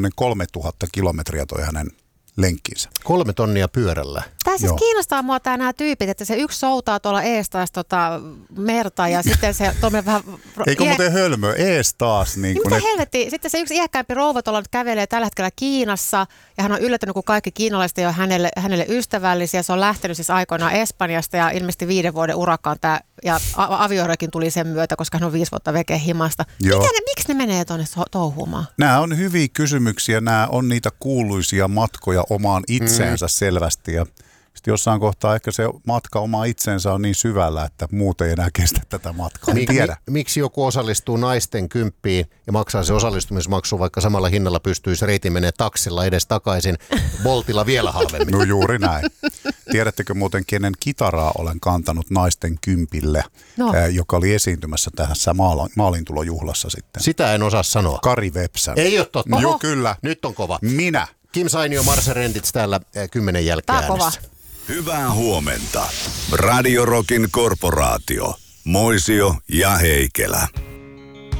semmoinen 3000 kilometriä toi hänen lenkkinsä. 3 tonnia pyörällä. Tämä siis kiinnostaa mua nämä tyypit, että se yksi soutaa tuolla ees taas merta ja sitten se tuommoinen vähän... Eikö muuten hölmö? Ees taas. Niin mitä helvettiä? Sitten se yksi iäkkäämpi rouva tuolla nyt kävelee tällä hetkellä Kiinassa ja hän on yllättänyt, kun kaikki kiinalaiset ei ole hänelle ystävällisiä. Se on lähtenyt siis aikoinaan Espanjasta ja ilmeisesti 5 vuoden urakkaan ja avioerokin tuli sen myötä, koska hän on 5 vuotta veke himasta. Miksi ne menee tuonne touhumaan? Nämä on hyviä kysymyksiä. Nämä on niitä kuuluisia matkoja omaan itseensä selvästi ja sitten jossain kohtaa ehkä se matka oma itsensä on niin syvällä, että muut ei enää kestä tätä matkaa. Miksi joku osallistuu naisten kymppiin ja maksaa se osallistumismaksu, vaikka samalla hinnalla pystyisi reitin menee taksilla edes takaisin, Boltilla vielä halvemmin? No juuri näin. Tiedättekö muuten, kenen kitaraa olen kantanut naisten kympille, joka oli esiintymässä tässä maalintulojuhlassa sitten? Sitä en osaa sanoa. Kari Vepsän. Ei ole totta. Joo, kyllä. Nyt on kova. Minä. Kim Sainio, Marse Rendits täällä 10 jälkeen äänessä. Hyvää huomenta. Radio Rockin korporaatio. Moisio ja Heikelä.